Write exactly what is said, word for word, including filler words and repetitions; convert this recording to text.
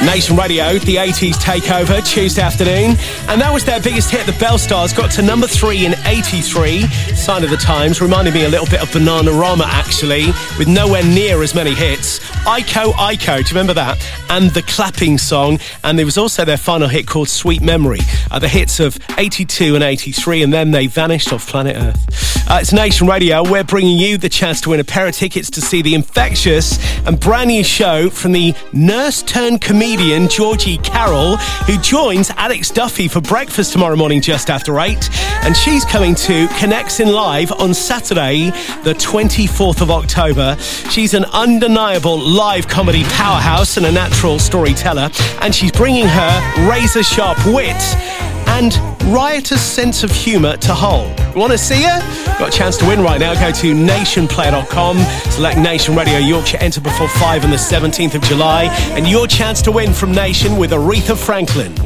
Nation Radio, the eighties takeover, Tuesday afternoon. And that was their biggest hit. The Bell Stars got to number three in eighty-three. Sign of the Times. Reminded me a little bit of Bananarama, actually, with nowhere near as many hits. Iko Iko, do you remember that? And The Clapping Song. And there was also their final hit called Sweet Memory. Uh, the hits of eighty-two and eighty-three, and then they vanished off planet Earth. Uh, it's Nation Radio. We're bringing you the chance to win a pair of tickets to see the infectious and brand new show from the nurse-turned-comedian Georgie Carroll, who joins Alex Duffy for breakfast tomorrow morning just after eight. And she's coming to Connects in Live on Saturday, the twenty-fourth of October. She's an undeniable live comedy powerhouse and a natural storyteller, and she's bringing her razor-sharp wit and riotous sense of humour to Hull. You want to see her? Got a chance to win right now. Go to nation player dot com, select Nation Radio Yorkshire, enter before five on the seventeenth of July, and your chance to win from Nation with Aretha Franklin.